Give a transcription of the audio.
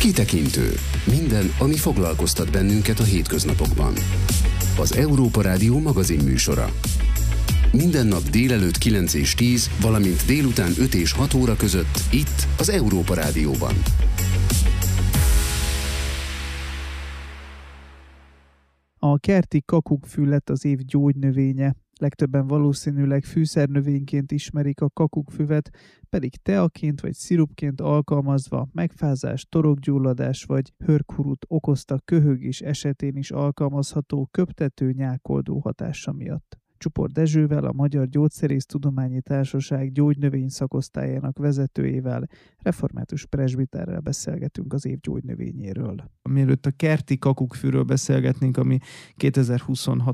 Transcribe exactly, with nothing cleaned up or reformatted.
Kitekintő. Minden, ami foglalkoztat bennünket a hétköznapokban. Az Európa Rádió magazin műsora. Minden nap délelőtt kilenc és tíz, valamint délután öt és hat óra között itt az Európa Rádióban. A kerti kakukkfű lett az év gyógynövénye. Legtöbben valószínűleg fűszernövényként ismerik a kakukkfüvet, pedig teaként vagy szirupként alkalmazva megfázás, torokgyulladás vagy hörghurut okozta köhögés esetén is alkalmazható köptető, nyákoldó hatása miatt. Csupor Dezsővel, a Magyar Gyógyszerésztudományi Társaság gyógynövény szakosztályának vezetőjével, református presbiterrel beszélgetünk az év gyógynövényéről. Mielőtt a kerti kakukkfűről beszélgetnénk, ami kétezer-huszonhat